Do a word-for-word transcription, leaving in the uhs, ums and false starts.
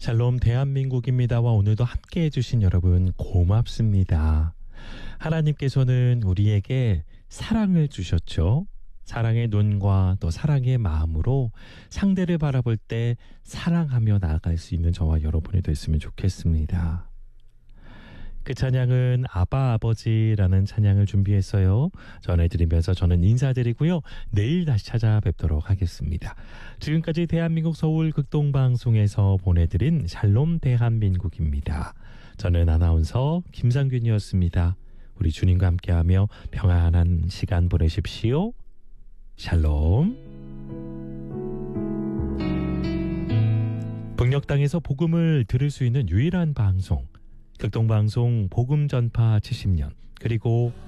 샬롬 대한민국입니다와 오늘도 함께해 주신 여러분 고맙습니다. 하나님께서는 우리에게 사랑을 주셨죠. 사랑의 눈과 또 사랑의 마음으로 상대를 바라볼 때 사랑하며 나아갈 수 있는 저와 여러분이 됐으면 좋겠습니다. 그 찬양은 아바 아버지라는 찬양을 준비했어요. 전해드리면서 저는 인사드리고요. 내일 다시 찾아뵙도록 하겠습니다. 지금까지 대한민국 서울 극동방송에서 보내드린 샬롬 대한민국입니다. 저는 아나운서 김상균이었습니다. 우리 주님과 함께하며 평안한 시간 보내십시오. 샬롬. 북녘 땅에서 복음을 들을 수 있는 유일한 방송 극동방송 복음전파 칠십 년 그리고